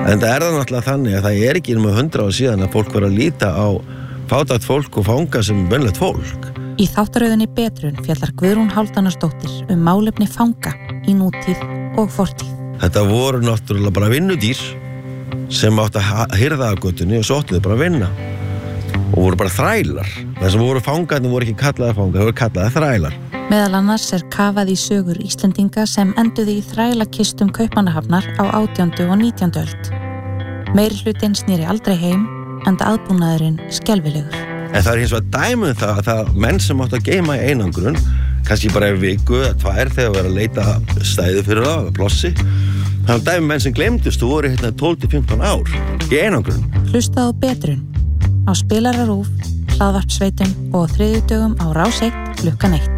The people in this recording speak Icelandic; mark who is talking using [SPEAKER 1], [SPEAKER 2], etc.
[SPEAKER 1] En það náttúrulega þannig að það ekki um 100 ár síðan að fólk var að líta á fátækt fólk og fanga sem venjulegt fólk.
[SPEAKER 2] Í þáttaröðinni Betrun fjallar Guðrún Hálfdanardóttir málefni fanga í nútíð og fortíð.
[SPEAKER 1] Þetta voru náttúrulega bara vinnudýr sem áttu að hirða af götunni og svo áttu þau bara að vinna. Og voru bara þrælar. Það sem voru fangarnir voru ekki kallaðir fangar, þau voru kallaðir þrælar.
[SPEAKER 2] Meðal annars kafað í sögur Íslendinga sem enduðu í þrælakistum Kaupmannahafnar á 18. og 19. öld. Meiri hlutinn snýri aldrei heim, enda aðbúnaðurinn skelfilegur.
[SPEAKER 1] En það hins vegar dæmi það að menn sem áttu að geyma í einangrun, kannski bara í viku eða 2 þegar verið að leita stæði fyrir það, plossi. Það var dæmi menn sem glemdust og voru 12-15 ár í einangrun.
[SPEAKER 2] Hlustaðu á Betrun á Spilara RÚV, hlaðvarpsveitum og á þriðjudögum á Rás 1 klukkan 1.